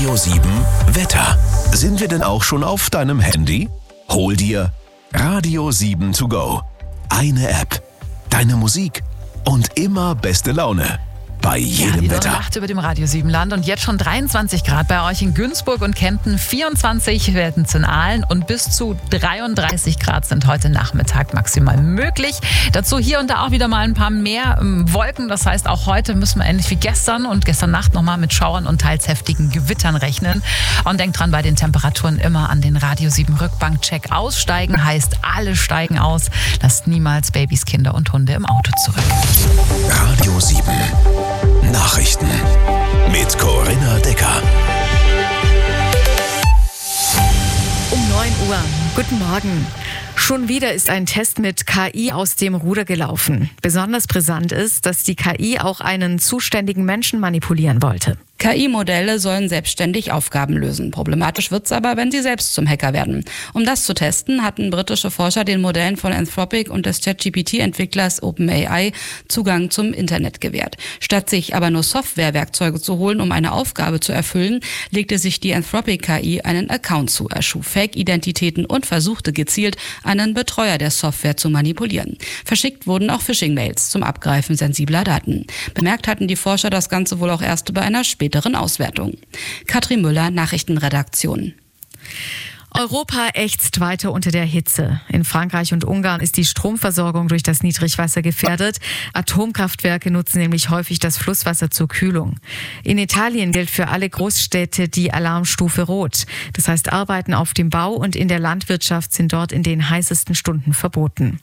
Radio 7 Wetter. Sind wir denn auch schon auf deinem Handy? Hol dir Radio 7 to go. Eine App, deine Musik und immer beste Laune. Bei jedem die Wetter. Nacht über dem Radio 7 Land und jetzt schon 23 Grad bei euch in Günzburg und Kempten, 24 werden es in Aalen und bis zu 33 Grad sind heute Nachmittag maximal möglich. Dazu hier und da auch wieder mal ein paar mehr Wolken. Das heißt, auch heute müssen wir ähnlich wie gestern und gestern Nacht nochmal mit Schauern und teils heftigen Gewittern rechnen. Und denkt dran, bei den Temperaturen immer an den Radio 7 Rückbankcheck aussteigen. Heißt, alle steigen aus. Lasst niemals Babys, Kinder und Hunde im Auto zurück. Radio 7 Nachrichten mit Corinna Decker. Um 9 Uhr. Guten Morgen. Schon wieder ist ein Test mit KI aus dem Ruder gelaufen. Besonders brisant ist, dass die KI auch einen zuständigen Menschen manipulieren wollte. KI-Modelle sollen selbstständig Aufgaben lösen. Problematisch wird's aber, wenn sie selbst zum Hacker werden. Um das zu testen, hatten britische Forscher den Modellen von Anthropic und des ChatGPT-Entwicklers OpenAI Zugang zum Internet gewährt. Statt sich aber nur Softwarewerkzeuge zu holen, um eine Aufgabe zu erfüllen, legte sich die Anthropic-KI einen Account zu, erschuf Fake-Identitäten und versuchte gezielt, einen Betreuer der Software zu manipulieren. Verschickt wurden auch Phishing-Mails zum Abgreifen sensibler Daten. Bemerkt hatten die Forscher das Ganze wohl auch erst bei einer späteren Auswertung. Katrin Müller, Nachrichtenredaktion. Europa ächzt weiter unter der Hitze. In Frankreich und Ungarn ist die Stromversorgung durch das Niedrigwasser gefährdet. Atomkraftwerke nutzen nämlich häufig das Flusswasser zur Kühlung. In Italien gilt für alle Großstädte die Alarmstufe Rot. Das heißt, Arbeiten auf dem Bau und in der Landwirtschaft sind dort in den heißesten Stunden verboten.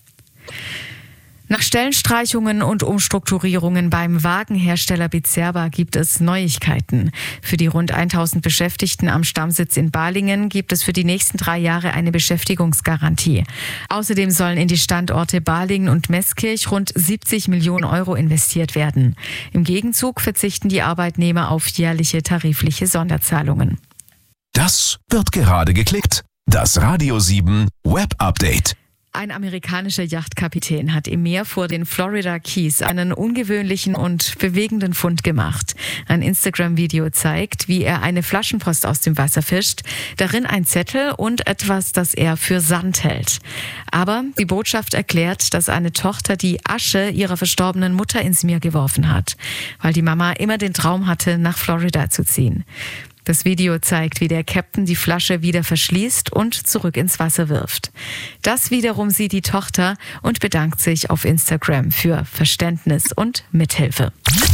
Nach Stellenstreichungen und Umstrukturierungen beim Wagenhersteller Bizerba gibt es Neuigkeiten. Für die rund 1000 Beschäftigten am Stammsitz in Balingen gibt es für die nächsten 3 Jahre eine Beschäftigungsgarantie. Außerdem sollen in die Standorte Balingen und Meßkirch rund 70 Millionen Euro investiert werden. Im Gegenzug verzichten die Arbeitnehmer auf jährliche tarifliche Sonderzahlungen. Das wird gerade geklickt. Das Radio 7 Web Update. Ein amerikanischer Yachtkapitän hat im Meer vor den Florida Keys einen ungewöhnlichen und bewegenden Fund gemacht. Ein Instagram-Video zeigt, wie er eine Flaschenpost aus dem Wasser fischt, darin ein Zettel und etwas, das er für Sand hält. Aber die Botschaft erklärt, dass eine Tochter die Asche ihrer verstorbenen Mutter ins Meer geworfen hat, weil die Mama immer den Traum hatte, nach Florida zu ziehen. Das Video zeigt, wie der Captain die Flasche wieder verschließt und zurück ins Wasser wirft. Das wiederum sieht die Tochter und bedankt sich auf Instagram für Verständnis und Mithilfe.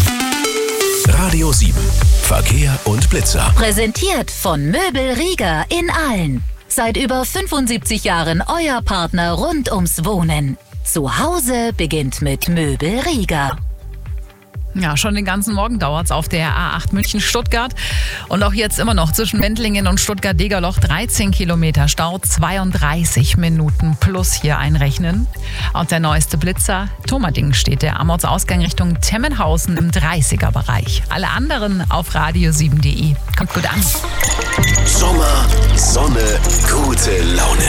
Radio 7 Verkehr und Blitzer. Präsentiert von Möbel Rieger in Aalen. Seit über 75 Jahren euer Partner rund ums Wohnen. Zu Hause beginnt mit Möbel Rieger. Ja, schon den ganzen Morgen dauert's auf der A8 München-Stuttgart. Und auch jetzt immer noch zwischen Wendlingen und Stuttgart-Degerloch 13 Kilometer Stau, 32 Minuten plus hier einrechnen. Und der neueste Blitzer, Tomerding steht der am Ortsausgang Richtung Temmenhausen im 30er-Bereich. Alle anderen auf radio7.de. Kommt gut an. Sommer, Sonne, gute Laune.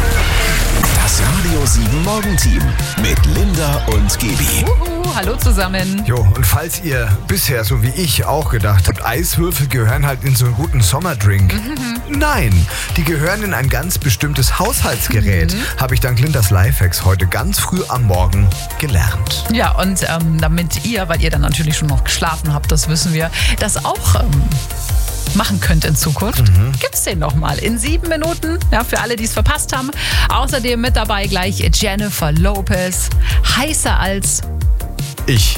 Das Radio 7 Morgenteam mit Linda und Gaby. Hallo zusammen. Jo, und falls ihr bisher, so wie ich, auch gedacht habt, Eiswürfel gehören halt in so einen guten Sommerdrink. Nein, die gehören in ein ganz bestimmtes Haushaltsgerät. Habe ich dank Lindas Lifehacks heute ganz früh am Morgen gelernt. Ja, und damit ihr, weil ihr dann natürlich schon noch geschlafen habt, das wissen wir, das auch machen könnt in Zukunft, gibt's den nochmal in 7 Minuten, ja, für alle, die es verpasst haben. Außerdem mit dabei gleich Jennifer Lopez, heißer als Ich.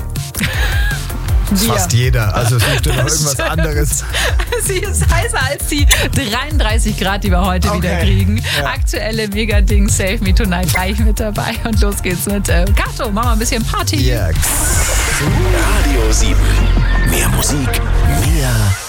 Fast jeder, also sucht noch irgendwas anderes. Sie ist heißer als die 33 Grad, die wir heute wieder kriegen. Ja. Aktuelle Mega-Ding Save Me Tonight gleich mit dabei. Und los geht's mit Kato, machen wir ein bisschen Party. Yes. Radio 7. Mehr Musik, mehr